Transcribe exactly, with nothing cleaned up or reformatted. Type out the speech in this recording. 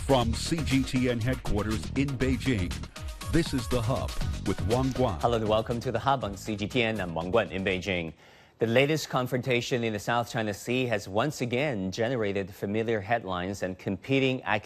From C G T N headquarters in Beijing, this is The Hub with Wang Guan. Hello and welcome to The Hub on C G T N. I'm Wang Guan in Beijing. The latest confrontation in the South China Sea has once again generated familiar headlines and competing accusations.